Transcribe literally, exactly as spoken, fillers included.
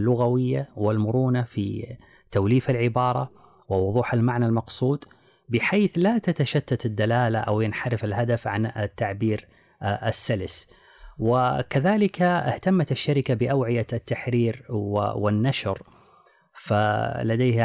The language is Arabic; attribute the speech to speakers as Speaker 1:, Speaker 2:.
Speaker 1: اللغوية والمرونة في توليف العبارة ووضوح المعنى المقصود، بحيث لا تتشتت الدلالة أو ينحرف الهدف عن التعبير السلس. وكذلك اهتمت الشركة بأوعية التحرير والنشر، فلديها